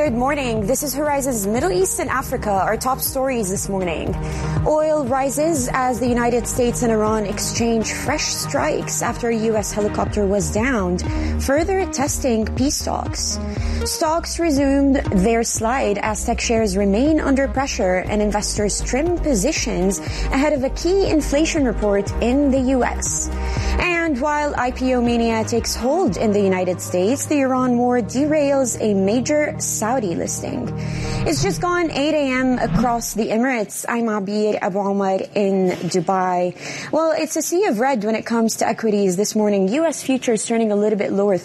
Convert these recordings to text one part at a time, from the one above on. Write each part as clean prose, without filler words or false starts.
Good morning. This is Horizon's Middle East and Africa, our top stories this morning. Oil rises as the United States and Iran exchange fresh strikes after a U.S. helicopter was downed, further testing peace talks. Stocks resumed their slide as tech shares remain under pressure and investors trim positions ahead of a key inflation report in the U.S. And while IPO mania takes hold in the United States, the Iran war derails a major Saudi listing. It's just gone 8 a.m. across the Emirates. I'm Abir Abu Omar in Dubai. Well, it's a sea of red when it comes to equities this morning. U.S. futures turning a little bit lower,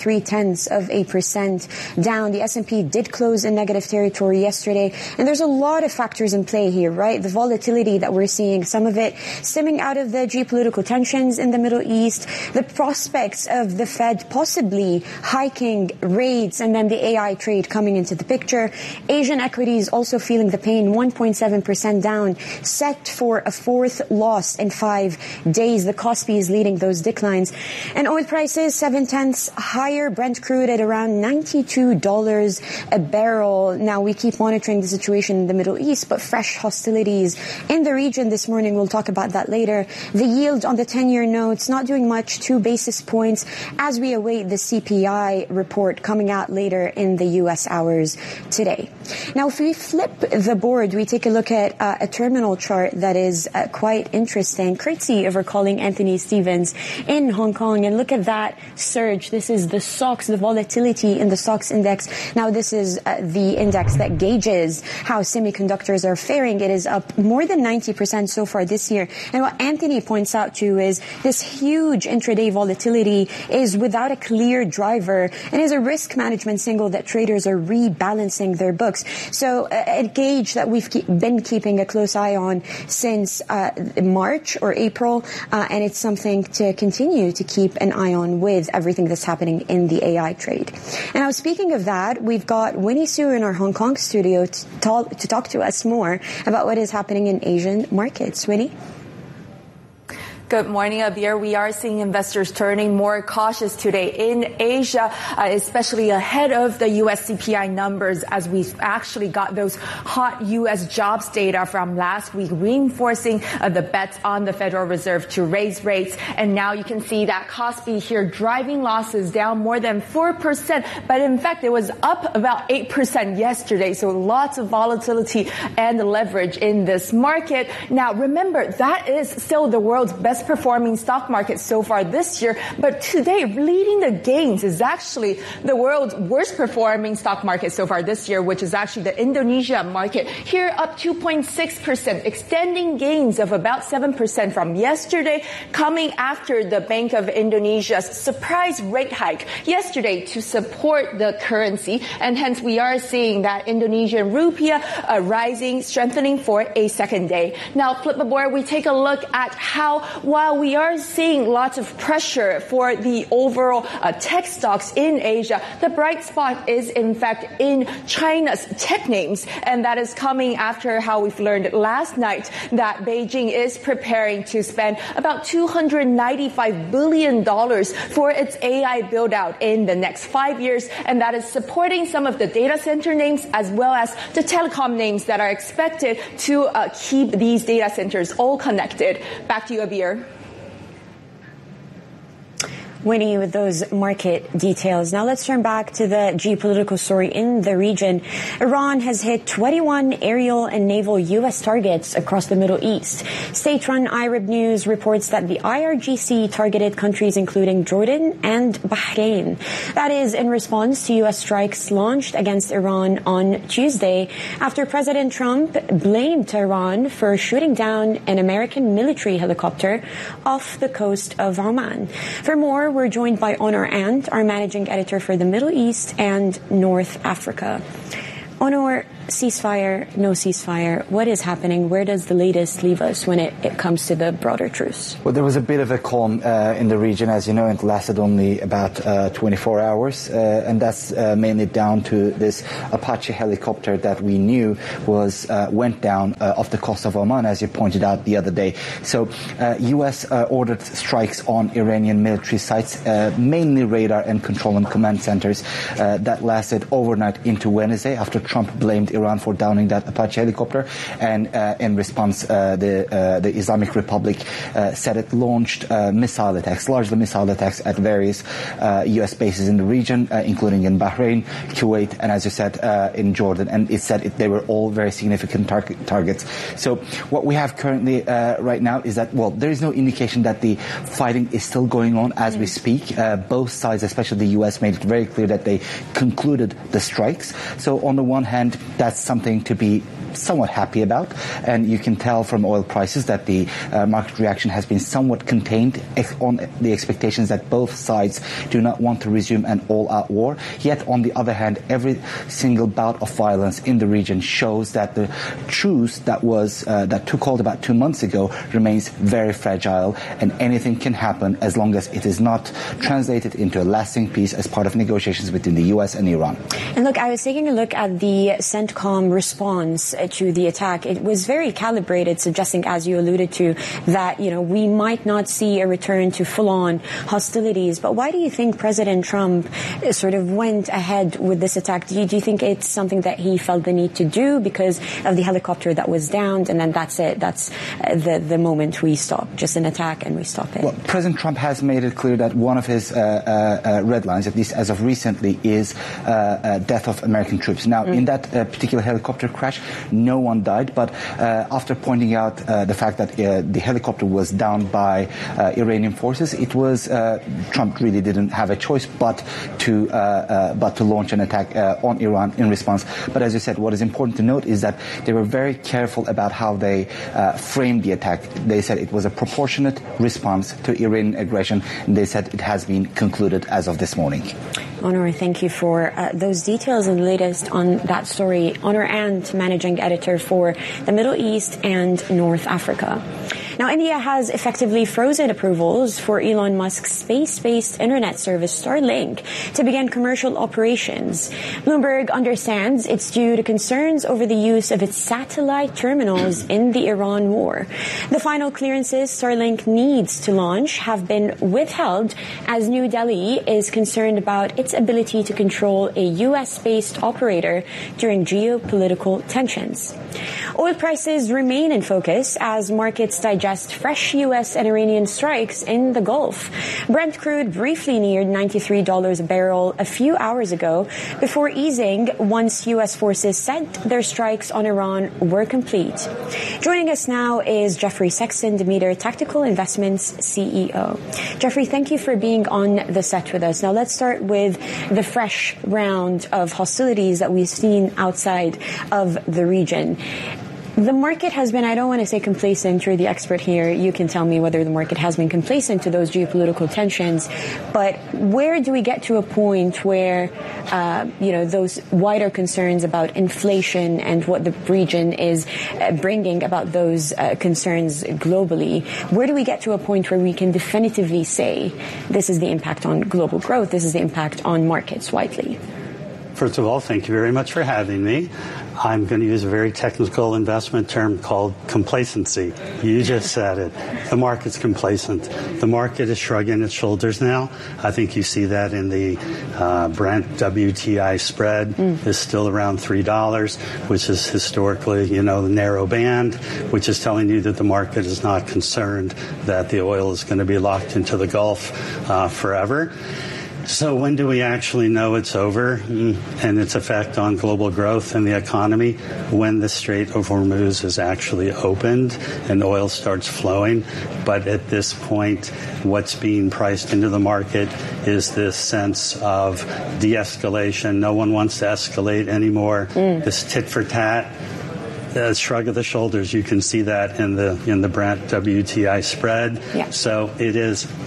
0.3% down. The S&P did close in negative territory yesterday. And there's a lot of factors in play here, right? The volatility that we're seeing, some of it stemming out of the geopolitical tensions in the Middle East, the prospects of the Fed possibly hiking rates, and then the AI trade coming into the picture. Asian equities also feeling the pain, 1.7% down, set for a fourth loss in 5 days. The Kospi is leading those declines. And oil prices, 0.7 higher. Brent crude at around $92 a barrel. Now, we keep monitoring the situation in the Middle East, but fresh hostilities in the region this morning. We'll talk about that later. The yield on the 10-year notes not doing much, 2 basis points, as we await the CPI report coming out later in the U.S. hours today. Now, if we flip the board, we take a look at a terminal chart that is quite interesting, courtesy of our colleague Anthony Stevens in Hong Kong. And look at that surge. This is the SOX, the volatility in the SOX index. Now, this is the index that gauges how semiconductors are faring. It is up more than 90% so far this year. And what Anthony points out too is this huge intraday volatility is without a clear driver and is a risk management signal that traders are rebalancing their books. So a gauge that we've been keeping a close eye on since March or April, and it's something to continue to keep an eye on with everything that's happening in the AI trade. And now, speaking of that, we've got Winnie Su in our Hong Kong studio to talk to us more about what is happening in Asian markets. Winnie? Good morning, Abir. We are seeing investors turning more cautious today in Asia, especially ahead of the U.S. CPI numbers, as we've actually got those hot U.S. jobs data from last week, reinforcing the bets on the Federal Reserve to raise rates. And now you can see that Kospi here driving losses down more than 4%. But in fact, it was up about 8% yesterday. So lots of volatility and leverage in this market. Now, remember, that is still the world's best performing stock market so far this year, but today leading the gains is actually the world's worst performing stock market so far this year, which is actually the Indonesia market. Here up 2.6%, extending gains of about 7% from yesterday, coming after the Bank of Indonesia's surprise rate hike yesterday to support the currency, and hence we are seeing that Indonesian rupiah rising, strengthening for a second day. Now, flip the board, we take a look at how, while we are seeing lots of pressure for the overall tech stocks in Asia, the bright spot is in fact in China's tech names, and that is coming after how we've learned last night that Beijing is preparing to spend about $295 billion for its AI build-out in the next 5 years, and that is supporting some of the data center names as well as the telecom names that are expected to keep these data centers all connected. Back to you, Abir. Winnie, with those market details. Now let's turn back to the geopolitical story in the region. Iran has hit 21 aerial and naval U.S. targets across the Middle East. State-run Arab News reports that the IRGC targeted countries including Jordan and Bahrain. That is in response to U.S. strikes launched against Iran on Tuesday after President Trump blamed Tehran for shooting down an American military helicopter off the coast of Oman. For more, we're joined by Onur Ant, our managing editor for the Middle East and North Africa. Onur, ceasefire, no ceasefire, what is happening? Where does the latest leave us when it comes to the broader truce? Well, there was a bit of a calm in the region, as you know, and it lasted only about 24 hours, and that's mainly down to this Apache helicopter that we knew went down off the coast of Oman, as you pointed out the other day. So U.S. ordered strikes on Iranian military sites, mainly radar and control and command centers, that lasted overnight into Wednesday after Trump blamed Iran for downing that Apache helicopter. And in response, the Islamic Republic said it launched missile attacks, largely missile attacks at various U.S. bases in the region, including in Bahrain, Kuwait, and as you said, in Jordan. And it said they were all very significant targets. So what we have currently right now is that, well, there is no indication that the fighting is still going on as we speak. Both sides, especially the U.S., made it very clear that they concluded the strikes. So on the one hand, that's something to be somewhat happy about, and you can tell from oil prices that the market reaction has been somewhat contained on the expectations that both sides do not want to resume an all-out war. Yet on the other hand, every single bout of violence in the region shows that the truce that took hold about 2 months ago remains very fragile, and anything can happen as long as it is not translated into a lasting peace as part of negotiations between the U.S. and Iran. And look, I was taking a look at the CENTCOM response to the attack. It was very calibrated, suggesting, as you alluded to, that, we might not see a return to full-on hostilities. But why do you think President Trump sort of went ahead with this attack? Do you think it's something that he felt the need to do because of the helicopter that was downed, and then that's it? That's the moment we stop, just an attack, and we stop it. Well, President Trump has made it clear that one of his red lines, at least as of recently, is death of American troops. Now, in that particular helicopter crash, no one died, but after pointing out the fact that the helicopter was downed by Iranian forces, it was Trump really didn't have a choice but to launch an attack on Iran in response. But as you said, what is important to note is that they were very careful about how they framed the attack. They said it was a proportionate response to Iranian aggression, and they said it has been concluded as of this morning. Onur, thank you for those details and latest on that story. Onur Ant, managing editor for the Middle East and North Africa. Now, India has effectively frozen approvals for Elon Musk's space-based internet service Starlink to begin commercial operations. Bloomberg understands it's due to concerns over the use of its satellite terminals in the Iran war. The final clearances Starlink needs to launch have been withheld as New Delhi is concerned about its ability to control a U.S.-based operator during geopolitical tensions. Oil prices remain in focus as markets digest fresh U.S. and Iranian strikes in the Gulf. Brent crude briefly neared $93 a barrel a few hours ago before easing once U.S. forces said their strikes on Iran were complete. Joining us now is Jeffrey Sexton, Demeter Tactical Investments CEO. Jeffrey, thank you for being on the set with us. Now let's start with the fresh round of hostilities that we've seen outside of the region. The market has been, I don't want to say complacent, you're the expert here, you can tell me whether the market has been complacent to those geopolitical tensions, but where do we get to a point where, those wider concerns about inflation and what the region is bringing about those concerns globally, where do we get to a point where we can definitively say this is the impact on global growth, this is the impact on markets widely? First of all, thank you very much for having me. I'm going to use a very technical investment term called complacency. You just said it. The market's complacent. The market is shrugging its shoulders now. I think you see that in the Brent WTI spread is still around $3, which is historically, the narrow band, which is telling you that the market is not concerned that the oil is going to be locked into the Gulf forever. So when do we actually know it's over and its effect on global growth and the economy? When the Strait of Hormuz is actually opened and oil starts flowing. But at this point, what's being priced into the market is this sense of de-escalation. No one wants to escalate anymore. This tit for tat. Shrug of the shoulders. You can see that in the Brent WTI spread. Yeah. So it is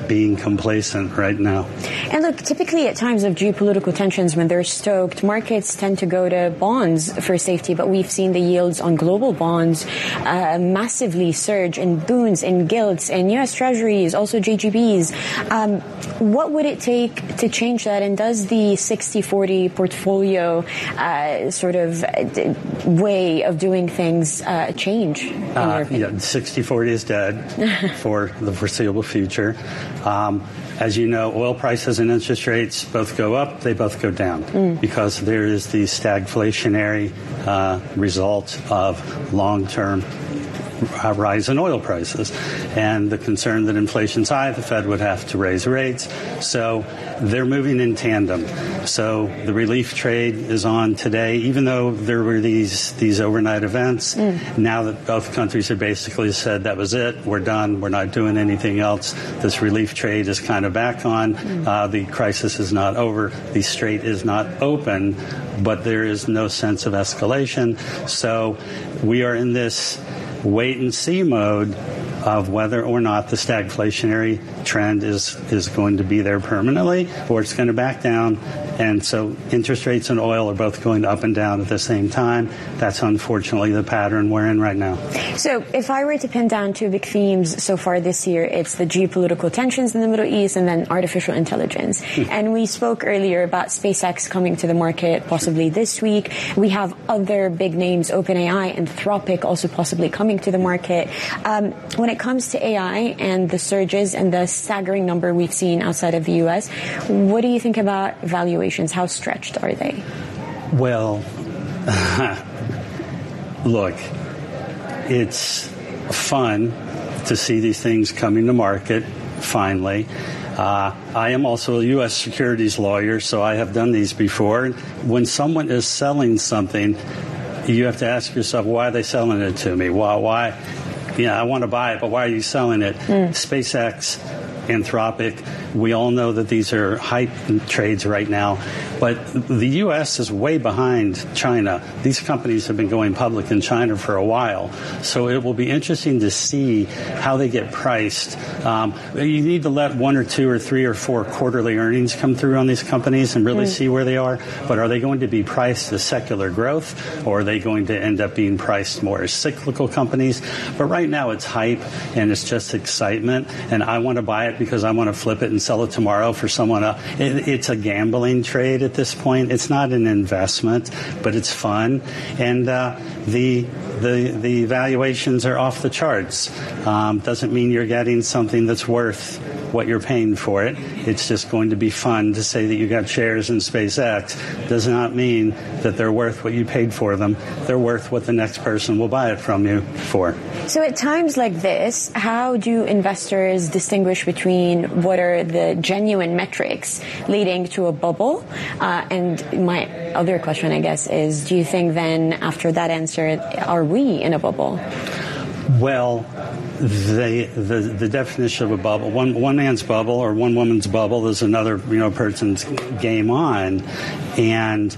being complacent right now. And look, typically at times of geopolitical tensions, when they're stoked, markets tend to go to bonds for safety, but we've seen the yields on global bonds massively surge in bunds, in gilts, in U.S. Treasuries, also JGBs. What would it take to change that? And does the 60-40 portfolio sort of way of doing things change? In your opinion? 60-40 is dead for the foreseeable future. As you know, oil prices and interest rates both go up, they both go down because there is the stagflationary result of long-term rise in oil prices. And the concern that inflation's high, the Fed would have to raise rates. So they're moving in tandem. So the relief trade is on today, even though there were these overnight events. Now that both countries have basically said that was it, we're done, we're not doing anything else. This relief trade is kind of back on. The crisis is not over. The strait is not open, but there is no sense of escalation. So we are in this wait-and-see mode of whether or not the stagflationary trend is going to be there permanently or it's going to back down. And so interest rates and oil are both going up and down at the same time. That's unfortunately the pattern we're in right now. So if I were to pin down two big themes so far this year, it's the geopolitical tensions in the Middle East and then artificial intelligence. And we spoke earlier about SpaceX coming to the market possibly this week. We have other big names, OpenAI, Anthropic also possibly coming to the market. When it comes to AI and the surges and the staggering number we've seen outside of the U.S., what do you think about valuations? How stretched are they? Well, look, it's fun to see these things coming to market, finally. I am also a U.S. securities lawyer, so I have done these before. When someone is selling something, you have to ask yourself, why are they selling it to me? Why? Yeah, I want to buy it, but why are you selling it? SpaceX, Anthropic, we all know that these are hype trades right now. But the U.S. is way behind China. These companies have been going public in China for a while. So it will be interesting to see how they get priced. You need to let 1 or 2 or 3 or 4 quarterly earnings come through on these companies and really see where they are. But are they going to be priced as secular growth, or are they going to end up being priced more as cyclical companies? But right now it's hype and it's just excitement. And I want to buy it because I want to flip it and sell it tomorrow for someone else. It's a gambling trade at this point. It's not an investment, but it's fun. And the valuations are off the charts. Doesn't mean you're getting something that's worth what you're paying for it. It's just going to be fun to say that you got shares in SpaceX. Does not mean that they're worth what you paid for them. They're worth what the next person will buy it from you for. So at times like this, how do investors distinguish between what are the genuine metrics leading to a bubble? And my other question, I guess, is do you think then after that answer, are we in a bubble? Well, the definition of a bubble, one man's bubble or one woman's bubble is another person's game on. And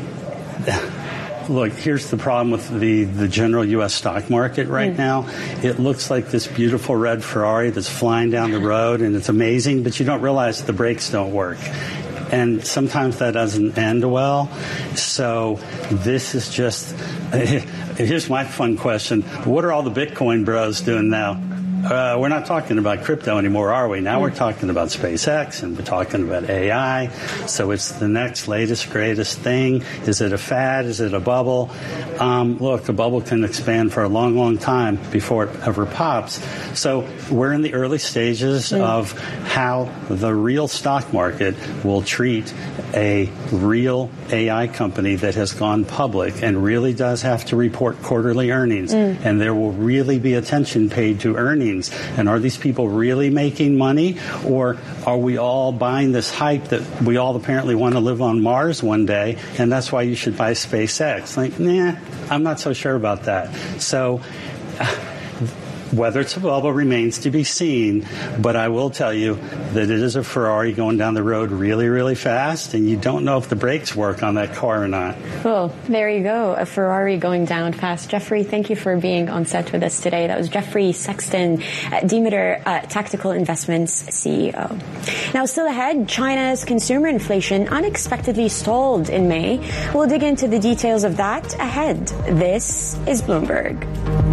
look, here's the problem with the general U.S. stock market right now. It looks like this beautiful red Ferrari that's flying down the road, and it's amazing, but you don't realize the brakes don't work. And sometimes that doesn't end well. So this is just, here's my fun question. What are all the Bitcoin bros doing now? We're not talking about crypto anymore, are we? Now we're talking about SpaceX and we're talking about AI. So it's the next latest, greatest thing. Is it a fad? Is it a bubble? Look, a bubble can expand for a long, long time before it ever pops. So we're in the early stages of how the real stock market will treat a real AI company that has gone public and really does have to report quarterly earnings. And there will really be attention paid to earnings. And are these people really making money, or are we all buying this hype that we all apparently want to live on Mars one day, and that's why you should buy SpaceX? Like, nah, I'm not so sure about that. So Whether it's a bubble remains to be seen, but I will tell you that it is a Ferrari going down the road really, really fast, and you don't know if the brakes work on that car or not. Well, there you go, a Ferrari going down fast. Jeffrey, thank you for being on set with us today. That was Jeffrey Sexton, Demeter Tactical Investments CEO. Now, still ahead, China's consumer inflation unexpectedly stalled in May. We'll dig into the details of that ahead. This is Bloomberg.